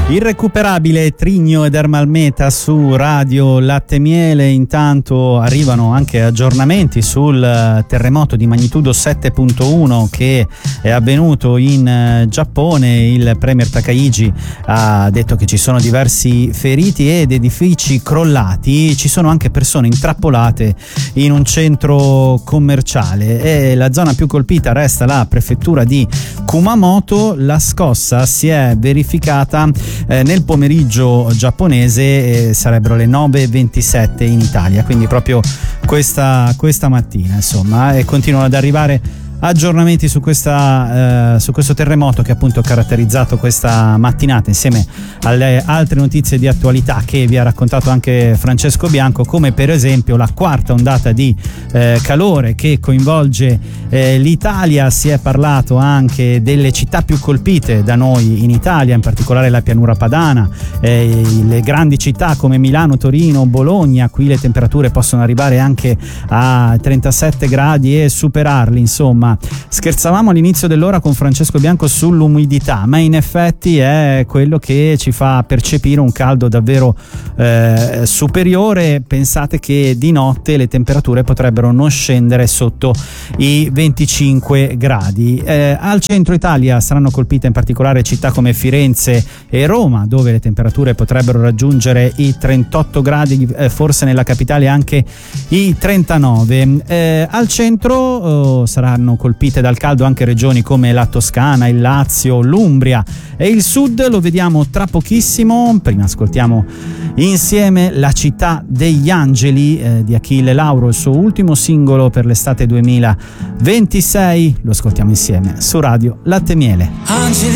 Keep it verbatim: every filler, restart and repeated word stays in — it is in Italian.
Irrecuperabile Trigno ed Ermalmeta su Radio Latte Miele. Intanto arrivano anche aggiornamenti sul terremoto di magnitudo sette virgola uno che è avvenuto in Giappone. Il premier Takaichi ha detto che ci sono diversi feriti ed edifici crollati. Ci sono anche persone intrappolate in un centro commerciale e la zona più colpita resta la prefettura di Kumamoto. La scossa si è verificata Eh, nel pomeriggio giapponese, eh, sarebbero le nove e ventisette in Italia, quindi proprio questa, questa mattina, insomma, e continuano ad arrivare aggiornamenti su questa eh, su questo terremoto che appunto ha caratterizzato questa mattinata, insieme alle altre notizie di attualità che vi ha raccontato anche Francesco Bianco, come per esempio la quarta ondata di eh, calore che coinvolge eh, l'Italia. Si è parlato anche delle città più colpite da noi in Italia, in particolare la pianura padana, eh, le grandi città come Milano, Torino, Bologna. Qui le temperature possono arrivare anche a trentasette gradi e superarli, insomma. Scherzavamo all'inizio dell'ora con Francesco Bianco sull'umidità, ma in effetti è quello che ci fa percepire un caldo davvero eh, superiore. Pensate che di notte le temperature potrebbero non scendere sotto i venticinque gradi. Eh, al centro Italia saranno colpite in particolare città come Firenze e Roma, dove le temperature potrebbero raggiungere i trentotto gradi, eh, forse nella capitale anche i trentanove. Eh, al centro oh, saranno colpite dal caldo anche regioni come la Toscana, il Lazio, l'Umbria e il sud. Lo vediamo tra pochissimo. Prima ascoltiamo insieme La città degli angeli eh, di Achille Lauro, il suo ultimo singolo per l'estate duemilaventisei. Lo ascoltiamo insieme su Radio Latte Miele. Angeli